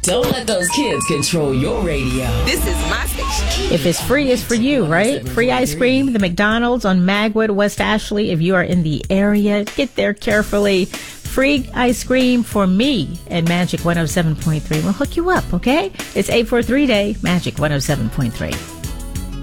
Don't let those kids control your radio. This is my station. If it's free, it's for you, right? Free ice cream, the McDonald's on Magwood, West Ashley. If you are in the area, get there carefully. Free ice cream for me and Magic 107.3. We'll hook you up, okay? It's 843 Day, Magic 107.3.